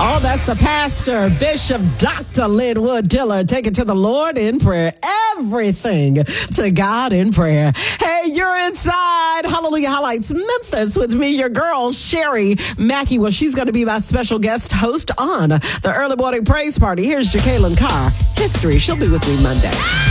Oh, that's the pastor, Bishop Dr. Linwood Diller. Take it to the Lord in prayer. Everything to God in prayer. Hey, you're inside Hallelujah Highlights Memphis with me, your girl, Sherry Mackey. Well, she's going to be my special guest host on the Early Morning Praise Party. Here's Jacqueline Carr. History. She'll be with me Monday.